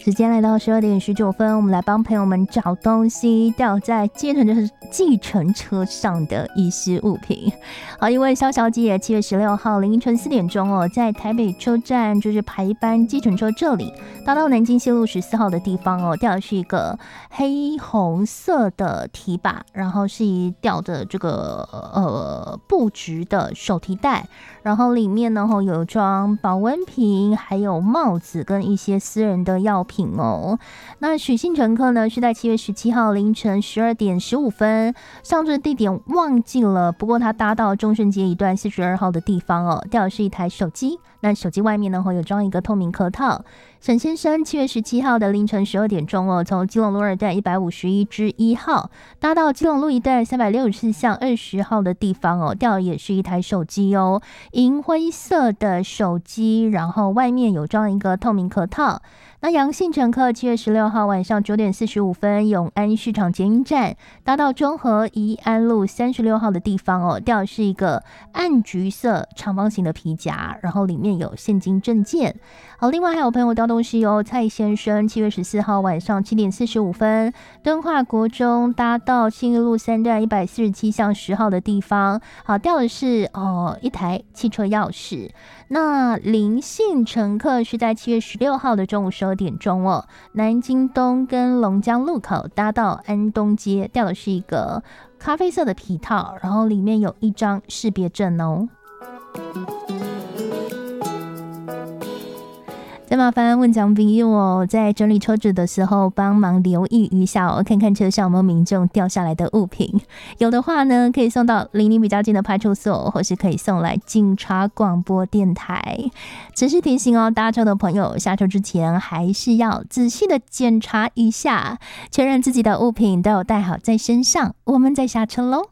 时间来到12:19，我们来帮朋友们找东西掉在计程车上的遗失物品。好，一位肖小姐7月16号凌晨4点钟哦，在台北车站就是排班计程车这里，搭到南京西路14号的地方哦，掉的是一个黑红色的提把，然后是掉的这个布质的手提袋，然后里面呢有装保温瓶，还有帽子跟一些私人的药品哦。那许姓乘客呢是在7月17号凌晨12点15分上车地点忘记了，不过他搭到中顺街一段42号的地方哦，掉的是一台手机。那手机外面呢有装一个透明壳套。沈先生7月17号的凌晨12点钟哦，从基隆路2段151之1号搭到基隆路1段364巷20号的地方哦，掉的也是一台手机哦，银灰色的手机，然后外面有装一个透明壳套。那杨姓乘客7月16号晚上9点45分永安市场捷运站搭到中和宜安路36号的地方哦，掉的是一个暗橘色长方形的皮夹，然后里面有现金证件。好，另外还有朋友掉东西哦，蔡先生7月14号晚上7点45分敦化国中搭到信义路3段147巷10号的地方，好，掉的是一台汽车钥匙。那林姓乘客是在7月16号的中午12点钟哦，南京东跟龙江路口搭到安东街，掉的是一个咖啡色的皮套，然后里面有一张识别证哦。再麻烦问讲朋友哦，在整理车子的时候帮忙留意一下哦，看看车上有没有民众掉下来的物品，有的话呢可以送到离你比较近的派出所，或是可以送来警察广播电台。只是提醒哦，搭车的朋友下车之前还是要仔细的检查一下，确认自己的物品都有带好在身上，我们再下车咯。